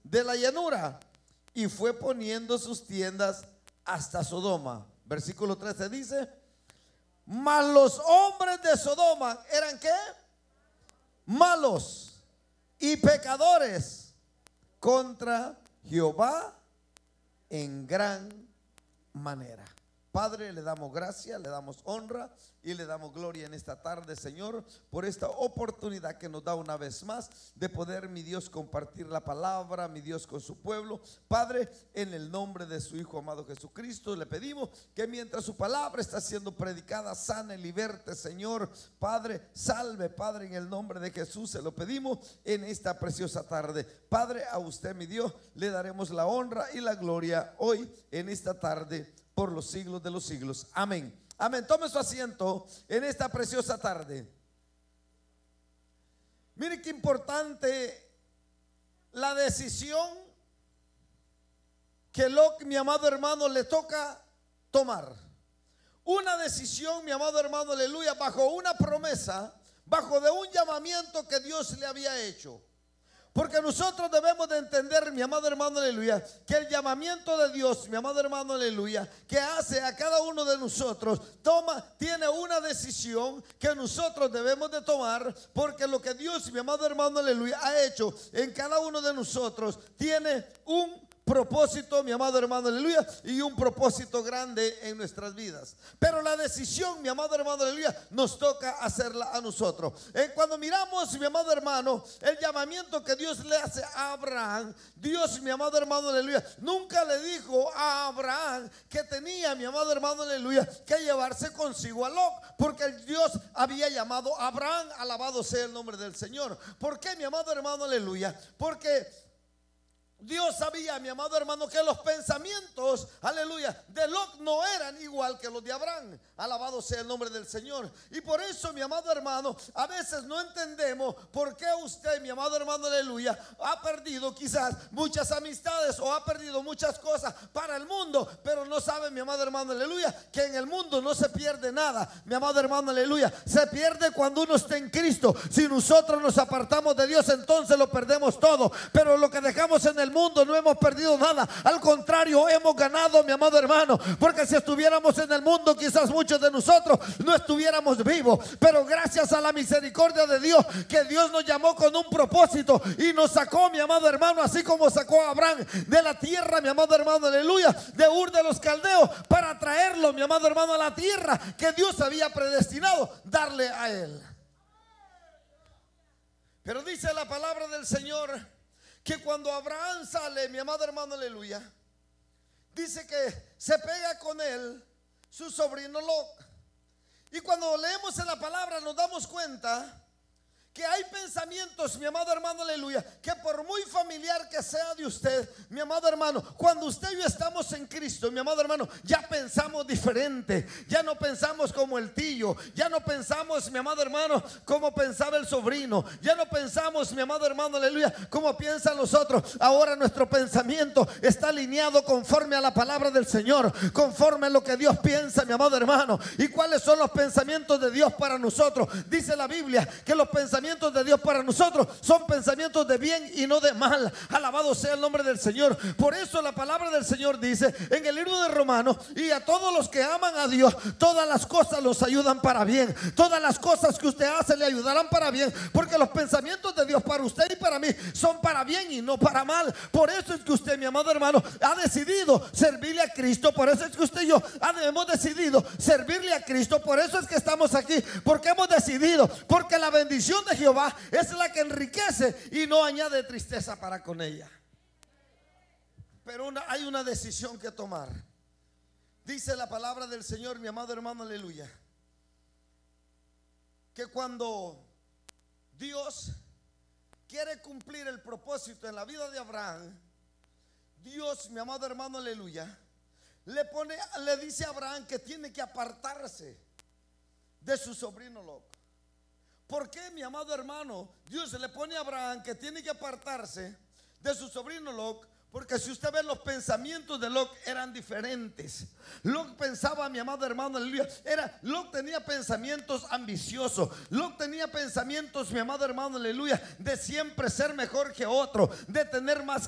de la llanura y fue poniendo sus tiendas hasta Sodoma. Versículo 13 dice: mas los hombres de Sodoma eran ¿qué? Malos y pecadores contra Jehová en gran manera. Padre, le damos gracias, le damos honra y le damos gloria en esta tarde, Señor, por esta oportunidad que nos da una vez más de poder, mi Dios, compartir la palabra, mi Dios, con su pueblo. Padre, en el nombre de su Hijo amado Jesucristo, le pedimos que mientras su palabra está siendo predicada, sane, liberte, Señor. Padre, salve, Padre, en el nombre de Jesús, se lo pedimos en esta preciosa tarde. Padre, a usted, mi Dios, le daremos la honra y la gloria hoy, en esta tarde, por los siglos de los siglos. Amén. Amén. Tome su asiento en esta preciosa tarde. Mire qué importante la decisión que Lot, mi amado hermano, le toca tomar. Una decisión, mi amado hermano, aleluya, bajo una promesa, bajo de un llamamiento que Dios le había hecho. Porque nosotros debemos de entender, mi amado hermano, aleluya, que el llamamiento de Dios, mi amado hermano, aleluya, que hace a cada uno de nosotros, tiene una decisión que nosotros debemos de tomar. Porque lo que Dios, mi amado hermano, aleluya, ha hecho en cada uno de nosotros tiene un propósito, mi amado hermano, aleluya, y un propósito grande en nuestras vidas. Pero la decisión, mi amado hermano, aleluya, nos toca hacerla a nosotros. Cuando miramos, mi amado hermano, el llamamiento que Dios le hace a Abraham, Dios, mi amado hermano, aleluya, nunca le dijo a Abraham que tenía, mi amado hermano, aleluya, que llevarse consigo a Lot, porque el Dios había llamado a Abraham. Alabado sea el nombre del Señor. ¿Por qué, mi amado hermano, aleluya? Porque Dios sabía, mi amado hermano, que los pensamientos, aleluya, de Lot no eran igual que los de Abraham. Alabado sea el nombre del Señor. Y por eso, mi amado hermano, a veces no entendemos por qué usted, mi amado hermano, aleluya, ha perdido quizás muchas amistades o ha perdido muchas cosas para el mundo. Pero no sabe, mi amado hermano, aleluya, que en el mundo no se pierde nada. Mi amado hermano, aleluya, se pierde cuando uno está en Cristo. Si nosotros nos apartamos de Dios, entonces lo perdemos todo. Pero lo que dejamos en el mundo no hemos perdido nada, al contrario, hemos ganado, mi amado hermano. Porque si estuviéramos en el mundo, quizás muchos de nosotros no estuviéramos vivos. Pero gracias a la misericordia de Dios, que Dios nos llamó con un propósito y nos sacó, mi amado hermano, así como sacó a Abraham de la tierra, mi amado hermano, aleluya, de Ur de los Caldeos, para traerlo, mi amado hermano, a la tierra que Dios había predestinado darle a él. Pero dice la palabra del Señor que cuando Abraham sale, mi amado hermano, aleluya, dice que se pega con él su sobrino Lot. Y cuando leemos en la palabra nos damos cuenta que hay pensamientos, mi amado hermano, aleluya, que por muy familiar que sea de usted, mi amado hermano, cuando usted y yo estamos en Cristo, mi amado hermano, ya pensamos diferente. Ya no pensamos como el tío, ya no pensamos, mi amado hermano, como pensaba el sobrino, ya no pensamos, mi amado hermano, aleluya, como piensan los otros. Ahora nuestro pensamiento está alineado conforme a la palabra del Señor, conforme a lo que Dios piensa, mi amado hermano. ¿Y cuáles son los pensamientos de Dios para nosotros? Dice la Biblia que los pensamientos de Dios para nosotros son pensamientos de bien y no de mal. Alabado sea el nombre del Señor. Por eso la palabra del Señor dice en el libro de Romanos: y a todos los que aman a Dios, todas las cosas los ayudan para bien. Todas las cosas que usted hace le ayudarán para bien, porque los pensamientos de Dios para usted y para mí son para bien y no para mal. Por eso es que usted, mi amado hermano, ha decidido servirle a Cristo. Por eso es que usted y yo hemos decidido servirle a Cristo. Por eso es que estamos aquí, porque hemos decidido, porque la bendición de Jehová es la que enriquece y no añade tristeza para con ella. Pero hay una decisión que tomar. Dice la palabra del Señor, mi amado hermano, aleluya, que cuando Dios quiere cumplir el propósito en la vida de Abraham, Dios, mi amado hermano, aleluya, le dice a Abraham que tiene que apartarse de su sobrino Lot. ¿Por qué, mi amado hermano, Dios le pone a Abraham que tiene que apartarse de su sobrino Lot? Porque si usted ve, los pensamientos de Lot eran diferentes. Lot pensaba, mi amado hermano, aleluya, Lot tenía pensamientos ambiciosos. Lot tenía pensamientos, mi amado hermano, aleluya, de siempre ser mejor que otro, de tener más